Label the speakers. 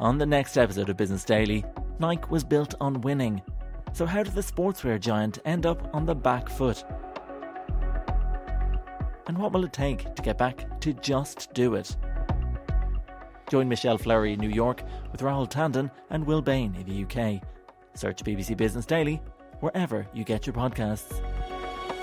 Speaker 1: On the next episode of Business Daily, Nike was built on winning. So how did the sportswear giant end up on the back foot? And what will it take to get back to just do it? Join Michelle Fleury in New York with Rahul Tandon and Will Bain in the UK. Search BBC Business Daily wherever you get your podcasts.